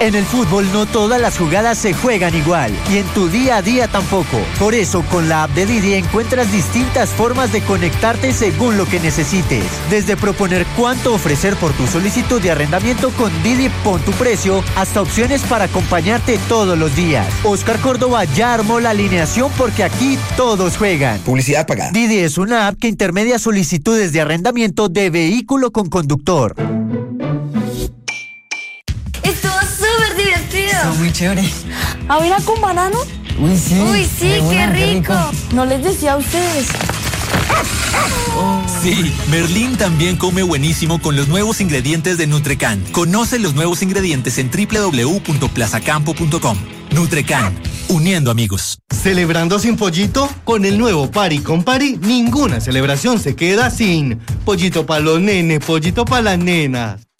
En el fútbol no todas las jugadas se juegan igual y en tu día a día tampoco. Por eso con la app de Didi encuentras distintas formas de conectarte según lo que necesites. Desde proponer cuánto ofrecer por tu solicitud de arrendamiento con Didi Pon tu precio hasta opciones para acompañarte todos los días. Oscar Córdoba ya armó la alineación porque aquí todos juegan. Publicidad pagada. Didi es una app que intermedia solicitudes de arrendamiento de vehículo con conductor. Está muy chévere. ¿Avena con banano? Uy, sí. Uy, sí, qué rico. No les decía a ustedes. Sí, Merlín también come buenísimo con los nuevos ingredientes de Nutrecan. Conoce los nuevos ingredientes en www.plazacampo.com. Nutrecan, uniendo amigos. ¿Celebrando sin pollito? Con el nuevo Pari con Pari, ninguna celebración se queda sin. Pollito para los nenes, pollito para las nenas.